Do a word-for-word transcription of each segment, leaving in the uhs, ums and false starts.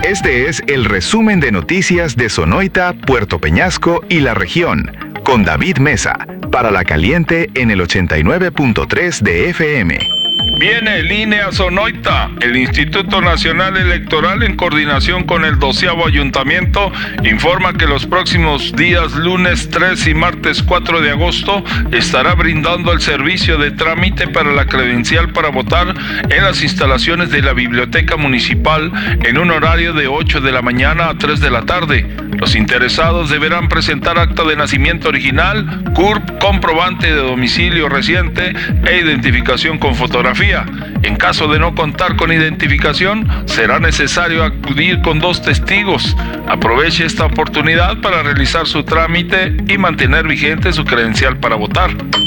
Este es el resumen de noticias de Sonoita, Puerto Peñasco y la región, con David Mesa, para La Caliente en el ochenta y nueve punto tres de F M. Viene el I N E a Sonoita. El Instituto Nacional Electoral, en coordinación con el doceavo Ayuntamiento, informa que los próximos días lunes tres y martes cuatro de agosto estará brindando el servicio de trámite para la credencial para votar en las instalaciones de la Biblioteca Municipal en un horario de ocho de la mañana a tres de la tarde. Los interesados deberán presentar acta de nacimiento original, C U R P, comprobante de domicilio reciente e identificación con fotografía. En caso de no contar con identificación, será necesario acudir con dos testigos. Aproveche esta oportunidad para realizar su trámite y mantener vigente su credencial para votar.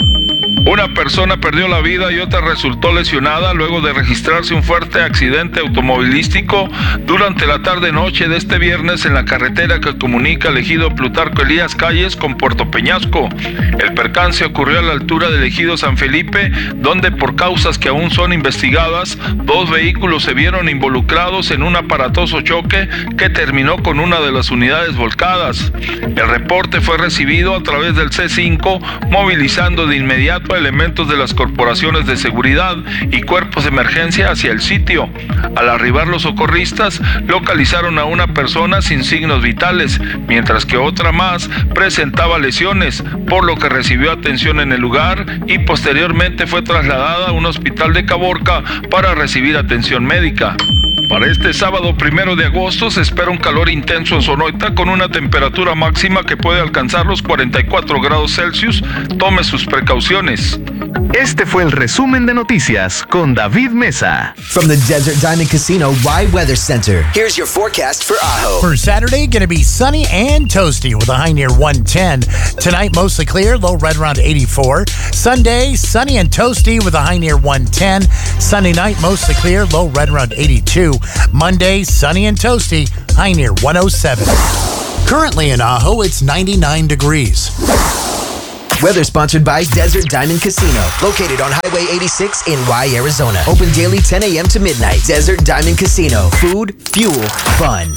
Una persona perdió la vida y otra resultó lesionada luego de registrarse un fuerte accidente automovilístico durante la tarde-noche de este viernes en la carretera que comunica el ejido Plutarco Elías Calles con Puerto Peñasco. El percance ocurrió a la altura del ejido San Felipe, donde por causas que aún son investigadas, dos vehículos se vieron involucrados en un aparatoso choque que terminó con una de las unidades volcadas. El reporte fue recibido a través del C cinco, movilizando de inmediato a elementos de las corporaciones de seguridad y cuerpos de emergencia hacia el sitio. Al arribar los socorristas, localizaron a una persona sin signos vitales, mientras que otra más presentaba lesiones, por lo que recibió atención en el lugar y posteriormente fue trasladada a un hospital de Caborca para recibir atención médica. Para este sábado primero de agosto se espera un calor intenso en Sonoita con una temperatura máxima que puede alcanzar los cuarenta y cuatro grados Celsius. Tome sus precauciones. Este fue el resumen de noticias con David Mesa. From the Desert Diamond Casino Rye Weather Center, here's your forecast for Ajo. For Saturday, going to be sunny and toasty with a high near one ten. Tonight, mostly clear, low right around eighty-four. Sunday, sunny and toasty with a high near one ten. Sunday night, mostly clear, low right around eighty-two. Monday, sunny and toasty, high near one oh seven. Currently in Ajo, it's ninety-nine degrees. Weather sponsored by Desert Diamond Casino, located on Highway eighty-six in Rye, Arizona. Open daily ten a.m. to midnight. Desert Diamond Casino. Food, fuel, fun.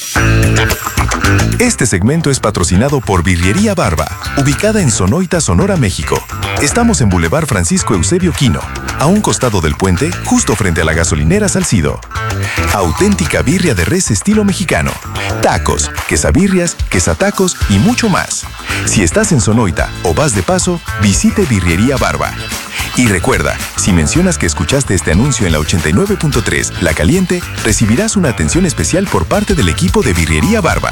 Este segmento es patrocinado por Birrería Barba, ubicada en Sonoita, Sonora, México. Estamos en Boulevard Francisco Eusebio Quino, a un costado del puente, justo frente a la gasolinera Salcido. Auténtica birria de res estilo mexicano. Tacos, quesabirrias, quesatacos y mucho más. Si estás en Sonoita o vas de paso, visite Birrería Barba. Y recuerda, si mencionas que escuchaste este anuncio en la ochenta y nueve punto tres, La Caliente, recibirás una atención especial por parte del equipo de Birrería Barba.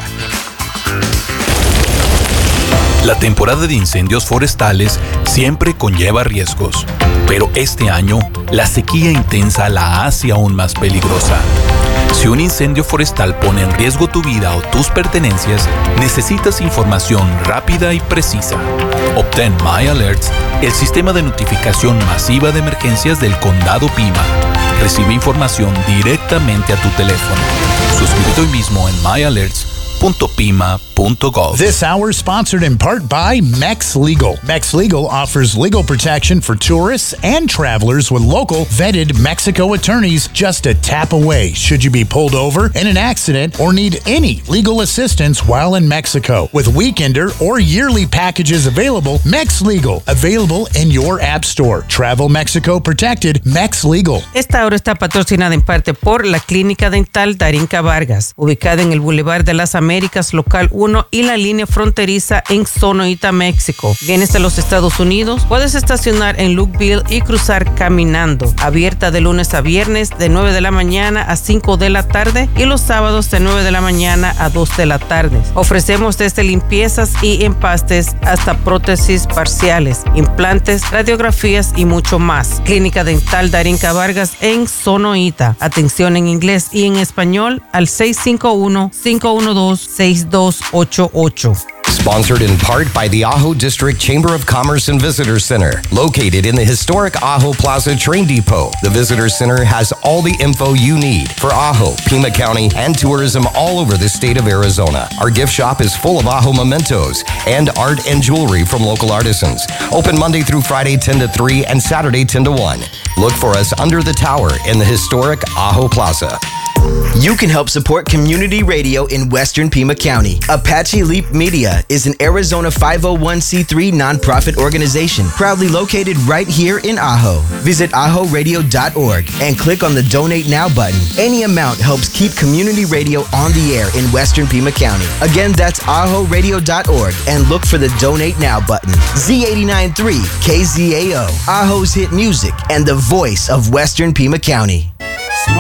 La temporada de incendios forestales siempre conlleva riesgos, pero este año la sequía intensa la hace aún más peligrosa. Si un incendio forestal pone en riesgo tu vida o tus pertenencias, necesitas información rápida y precisa. Obtén My Alerts, el sistema de notificación masiva de emergencias del Condado Pima. Recibe información directamente a tu teléfono. Suscríbete hoy mismo en my alerts punto pima punto gov. This hour is sponsored in part by Mex Legal. Mex Legal offers legal protection for tourists and travelers with local, vetted Mexico attorneys just a tap away should you be pulled over in an accident or need any legal assistance while in Mexico. With weekender or yearly packages available, Mex Legal, available in your app store. Travel Mexico protected, Mex Legal. Esta hora está patrocinada en parte por la Clínica Dental Darinka Vargas, ubicada en el Boulevard de las Américas, local uno y la línea fronteriza en Sonoita, México. Vienes de los Estados Unidos, puedes estacionar en Lukeville y cruzar caminando. Abierta de lunes a viernes de nueve de la mañana a cinco de la tarde y los sábados de nueve de la mañana a dos de la tarde. Ofrecemos desde limpiezas y empastes hasta prótesis parciales, implantes, radiografías y mucho más. Clínica Dental Darinka Vargas en Sonoita. Atención en inglés y en español al seis cinco uno, cinco uno dos, seis dos ocho ocho. Sponsored in part by the Ajo District Chamber of Commerce and Visitor Center, located in the historic Ajo Plaza Train Depot. The Visitor Center has all the info you need for Ajo, Pima County, and tourism all over the state of Arizona. Our gift shop is full of Ajo mementos and art and jewelry from local artisans. Open Monday through Friday ten to three and Saturday ten to one. Look for us under the tower in the historic Ajo Plaza. You can help support community radio in Western Pima County. Apache Leap Media is an Arizona five oh one c three nonprofit organization proudly located right here in Ajo. Visit ajo radio dot org and click on the Donate Now button. Any amount helps keep community radio on the air in Western Pima County. Again, that's ajo radio dot org and look for the Donate Now button. Z eighty-nine point three K Z A O, Ajo's hit music and the voice of Western Pima County.